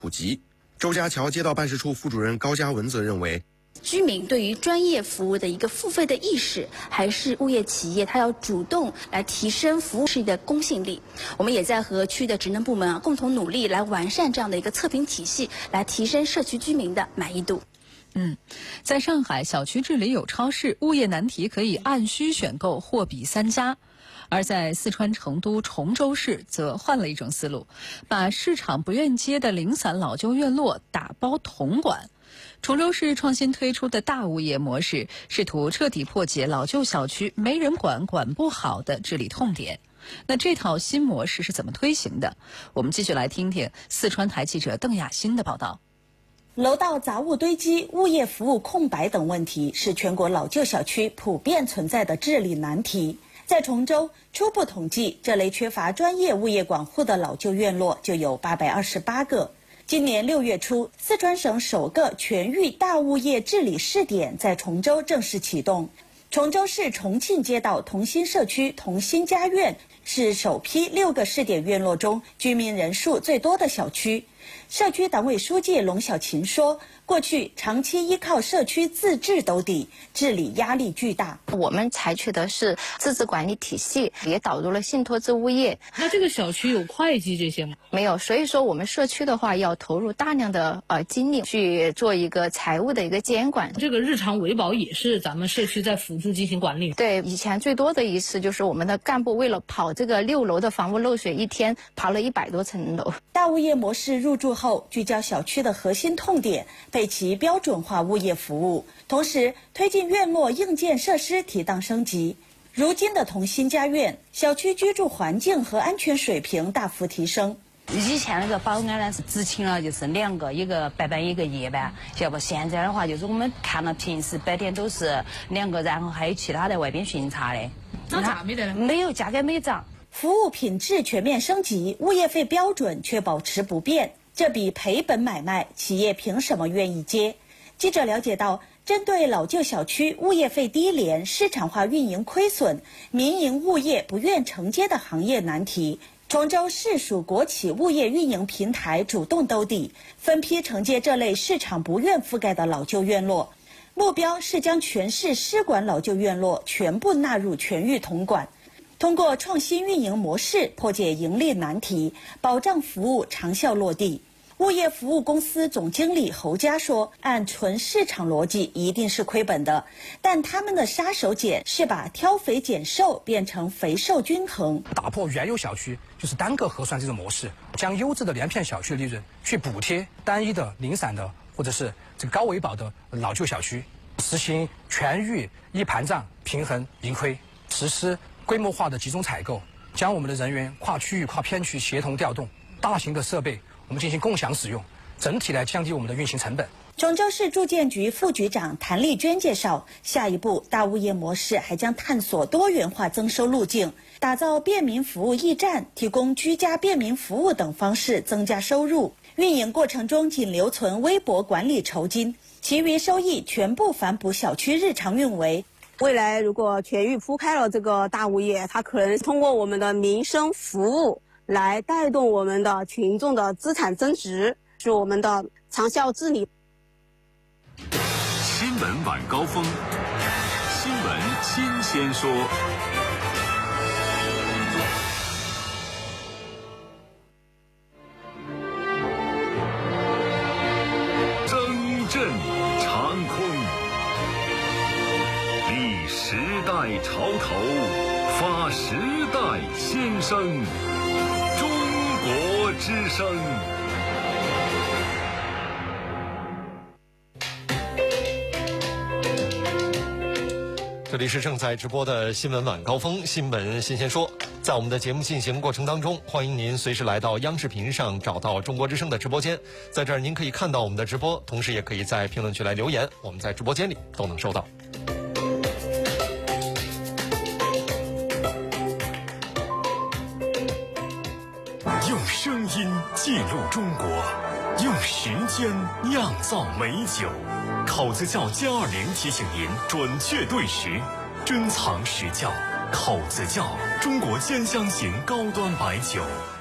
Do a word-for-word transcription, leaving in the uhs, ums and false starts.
普及。周家桥街道办事处副主任高嘉文则认为， 居民对于专业服务的一个付费的意识，还是物业企业它要主动来提升服务事业的公信力。我们也在和区的职能部门啊共同努力，来完善这样的一个测评体系，来提升社区居民的满意度。 嗯，在上海，小区治理有超市，物业难题可以按需选购，货比三家。而在四川成都崇州市则换了一种思路，把市场不愿接的零散老旧院落打包统管。崇州市创新推出的大物业模式，试图彻底破解老旧小区没人管、管不好的治理痛点。那这套新模式是怎么推行的？我们继续来听听四川台记者邓亚欣的报道。 楼道杂物堆积、物业服务空白等问题是全国老旧小区普遍存在的治理难题。在崇州，初步统计，这类缺乏专业物业管护的老旧院落就有八百二十八个。今年六月初，四川省首个全域大物业治理试点在崇州正式启动。崇州市重庆街道同心社区同心家苑是首批六个试点院落中居民人数最多的小区。社区党委书记龙小琴说，过去长期依靠社区自治兜底，治理压力巨大。 我们采取的是自治管理体系，也导入了信托制物业。 那这个小区有会计这些吗？ 没有，所以说我们社区的话要投入大量的呃精力去做一个财务的一个监管。 这个日常维保也是咱们社区在辅助进行管理。 对，以前最多的一次就是我们的干部为了跑这个六楼的房屋漏水，一天跑了一百多层楼。 大物业模式入驻后，聚焦小区的核心痛点，备齐标准化物业服务，同时推进院落硬件设施提档升级。如今的同心家苑，小区居住环境和安全水平大幅提升。 以前那个保安呢是只请了就是两个，一个白班一个夜班，要不现在的话就是我们看了平时白天都是两个，然后还有其他在外边巡查的。 涨价没得了？ 没有，价格没涨。 服务品质全面升级，物业费标准却保持不变，这笔赔本买卖，企业凭什么愿意接？记者了解到，针对老旧小区物业费低廉、市场化运营亏损、民营物业不愿承接的行业难题，崇州市属国企物业运营平台主动兜底，分批承接这类市场不愿覆盖的老旧院落，目标是将全市市管老旧院落全部纳入全域统管。通过创新运营模式破解盈利难题，保障服务长效落地。物业服务公司总经理侯佳说，按纯市场逻辑一定是亏本的，但他们的杀手锏是把挑肥拣瘦变成肥瘦均衡， 打破原有小区就是单个核算这种模式，将优质的连片小区的利润去补贴单一的零散的或者是这个高维保的老旧小区，实行全域一盘账平衡盈亏，实施规模化的集中采购，将我们的人员跨区域跨片区协同调动，大型的设备我们进行共享使用，整体来降低我们的运行成本。 崇州市住建局副局长谭丽娟介绍，下一步大物业模式还将探索多元化增收路径，打造便民服务驿站，提供居家便民服务等方式增加收入。运营过程中仅留存微薄管理酬金，其余收益全部反哺小区日常运维。 未来如果全域铺开了这个大物业，它可能通过我们的民生服务来带动我们的群众的资产增值，是我们的长效治理。 新闻晚高峰，新闻新鲜说。征阵长空，立时代潮头，发时代新声。中国之声。 这里是正在直播的新闻晚高峰，新闻新鲜说。在我们的节目进行过程当中，欢迎您随时来到央视频上找到中国之声的直播间，在这儿您可以看到我们的直播，同时也可以在评论区来留言，我们在直播间里都能收到。 用声音记录中国，用时间酿造美酒。口子窖歼二零提醒您准确对时，珍藏实窖。口子窖，中国兼香型高端白酒。